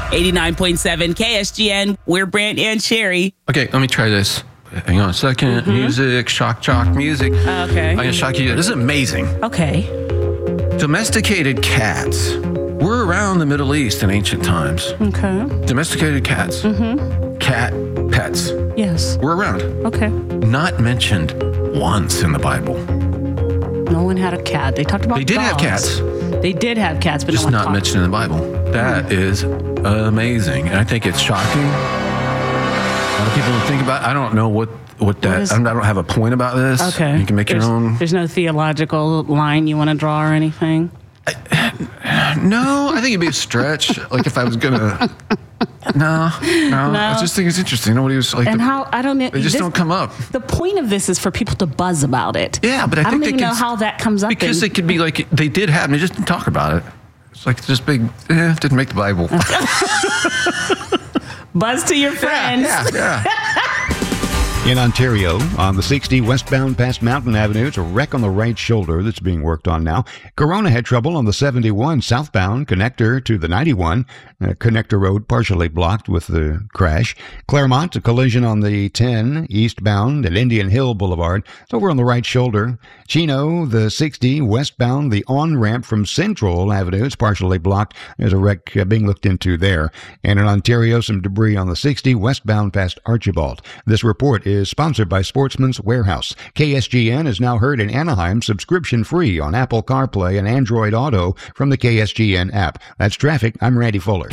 89.7 KSGN. We're Brant and Sherry. Okay, let me try this. Hang on a second. Music, shock jock music. Okay. I'm going to shock you. This is amazing. Okay. Domesticated cats were around the Middle East in ancient times. Okay. Domesticated cats. Cat pets Yes. were around. Okay. Not mentioned once in the Bible. No one had a cat. They talked about They did have dogs. cats. They did have cats, but Just no one not talked. mentioned in the Bible. That is amazing. And I think it's shocking. A lot of people don't think about. I don't know what that. is- I don't have a point about this. Okay. You can make your own. There's no theological line you want to draw or anything? No, I think it'd be a stretch. Like if I was gonna. No. I just think it's interesting. Nobody was like. And how, I don't know. They just don't come up. The point of this is for people to buzz about it. Yeah, but I think don't they even can know how that comes up. because it could be like they did happen. They just didn't talk about it. It's like this big. Didn't make the Bible. Buzz to your friends. Yeah. In Ontario, on the 60 westbound past Mountain Avenue, it's a wreck on the right shoulder that's being worked on now. Corona had trouble on the 71 southbound connector to the 91. Connector road partially blocked with the crash. Claremont, a collision on the 10 eastbound at Indian Hill Boulevard. It's over on the right shoulder. Chino, the 60 westbound, the on-ramp from Central Avenue. It's partially blocked. There's a wreck being looked into there. And in Ontario, some debris on the 60 westbound past Archibald. This report is sponsored by Sportsman's Warehouse. KSGN is now heard in Anaheim subscription-free on Apple CarPlay and Android Auto from the KSGN app. That's traffic. I'm Randy Fuller.